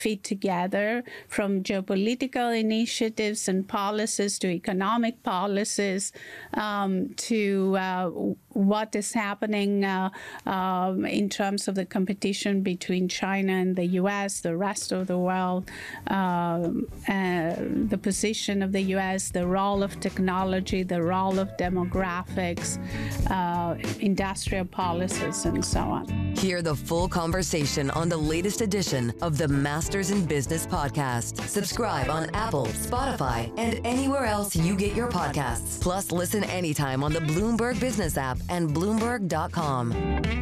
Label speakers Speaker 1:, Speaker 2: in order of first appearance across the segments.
Speaker 1: fit together, from geopolitical initiatives and policies to economic policies, to what is happening in terms of the competition between China and the U.S., the rest of the world, the position of the U.S., the role of technology, the role of demographics, industrial policies, and so on.
Speaker 2: Hear the full conversation on the latest edition of the Masters in Business podcast. Subscribe on Apple, Spotify, and anywhere else you get your podcasts. Plus, listen anytime on the Bloomberg Business app and Bloomberg.com.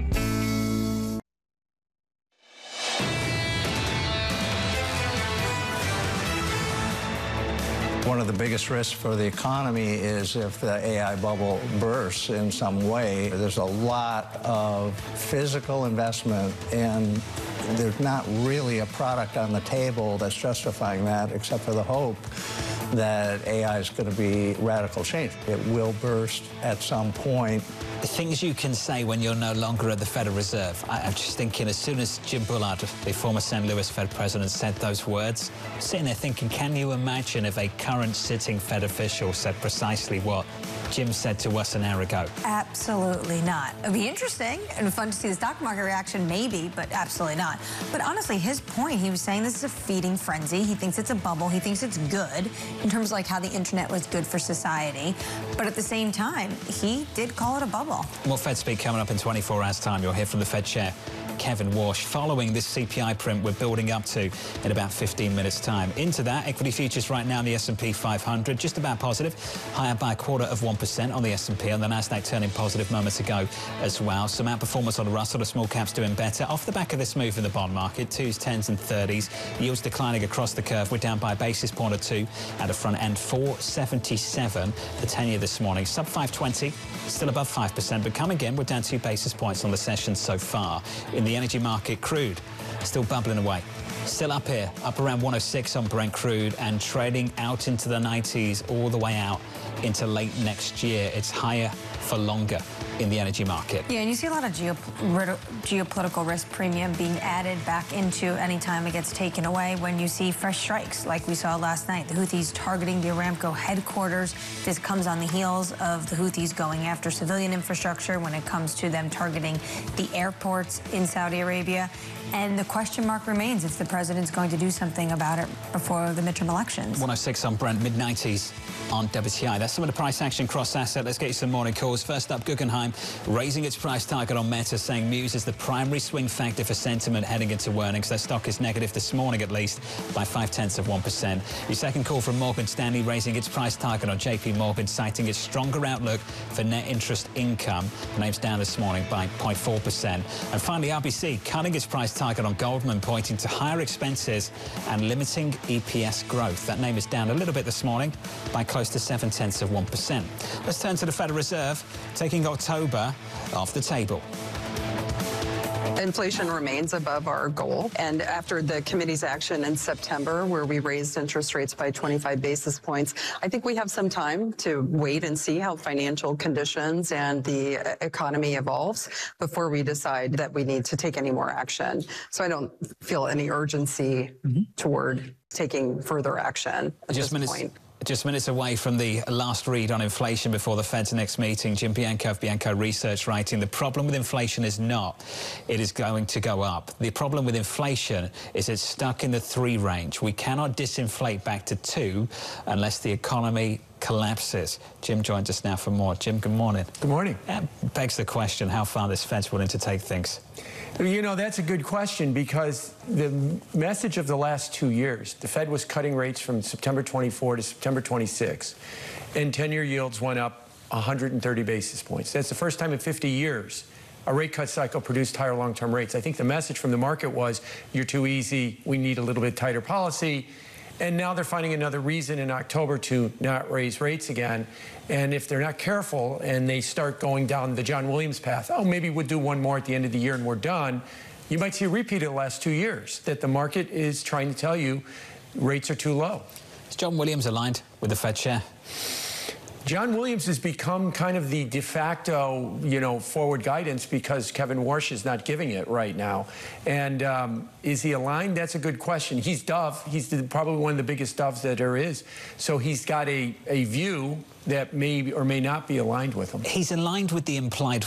Speaker 3: One of the biggest risks for the economy is if the AI bubble bursts in some way. There's a lot of physical investment, and there's not really a product on the table that's justifying that, except for the hope that AI is going to be radical change. It will burst at some point.
Speaker 4: The things you can say when you're no longer at the Federal Reserve. I'm just thinking, as soon as Jim Bullard, the former St. Louis Fed president, said those words, I'm sitting there thinking, can you imagine if a current sitting Fed official said precisely what Jim said to us an hour ago?
Speaker 5: Absolutely not. It'd be interesting and fun to see the stock market reaction, maybe, but absolutely not. But honestly, his point, he was saying this is a feeding frenzy. He thinks it's a bubble. He thinks it's good in terms of like how the internet was good for society. But at the same time, he did call it a bubble.
Speaker 4: More Fed speak coming up in 24 hours' time. You'll hear from the Fed chair, Kevin Warsh, following this CPI print we're building up to in about 15 minutes' time. Into that, equity futures right now in the S&P 500, just about positive, higher by 0.25% on the S&P, and the Nasdaq turning positive moments ago as well. Some outperformance on the Russell, the small caps doing better. Off the back of this move in the bond market, 2s, 10s and 30s, yields declining across the curve. We're down by a basis point or two at the front end, 4.77 the 10-year this morning. Sub 520, still above 5%, but come again, we're down 2 basis points on the session so far. In the energy market, crude still bubbling away. Still up here, up around 106 on Brent crude and trading out into the 90s all the way out into late next year. It's higher for longer in the energy market.
Speaker 5: Yeah, and you see a lot of geopolitical risk premium being added back into any time it gets taken away when you see fresh strikes like we saw last night. The Houthis targeting the Aramco headquarters. This comes on the heels of the Houthis going after civilian infrastructure when it comes to them targeting the airports in Saudi Arabia. And the question mark remains if the president's going to do something about it before the midterm elections.
Speaker 4: 106 on Brent, mid-90s on WTI. That's some of the price action cross-asset. Let's get you some morning calls. First up, Guggenheim raising its price target on Meta, saying Muse is the primary swing factor for sentiment heading into earnings. Their stock is negative this morning, at least, by 0.5%. Your second call from Morgan Stanley raising its price target on JP Morgan, citing its stronger outlook for net interest income. The name's down this morning by 0.4%. And finally, RBC cutting its price target on Goldman, pointing to higher expenses and limiting EPS growth. That name is down a little bit this morning by close to 0.7%. Let's turn to the Federal Reserve, taking October off the table.
Speaker 6: Inflation remains above our goal. And after the committee's action in September, where we raised interest rates by 25 basis points, I think we have some time to wait and see how financial conditions and the economy evolves before we decide that we need to take any more action. So I don't feel any urgency toward taking further action at this point.
Speaker 4: Just minutes away from the last read on inflation before the Fed's next meeting, Jim Bianco of Bianco Research writing, the problem with inflation is not it is going to go up. The problem with inflation is it's stuck in the 3 range. We cannot disinflate back to 2 unless the economy collapses. Jim joins us now for more. Jim, good morning.
Speaker 7: Good morning.
Speaker 4: That begs the question how far this Fed's willing to take things.
Speaker 7: You know, that's a good question, because the message of the last 2 years, the Fed was cutting rates from September 24 to September 26, and 10-year yields went up 130 basis points. That's the first time in 50 years a rate cut cycle produced higher long-term rates. I think the message from the market was, you're too easy, we need a little bit tighter policy. And now they're finding another reason in October to not raise rates again. And if they're not careful and they start going down the John Williams path, oh, maybe we'll do one more at the end of the year and we're done, you might see a repeat of the last 2 years, that the market is trying to tell you rates are too low.
Speaker 4: Is John Williams aligned with the Fed chair?
Speaker 7: John Williams has become kind of the de facto, forward guidance because Kevin Warsh is not giving it right now. And is he aligned? That's a good question. He's Dove. He's probably one of the biggest doves that there is. So he's got a view that may or may not be aligned with him.
Speaker 4: He's aligned with the implied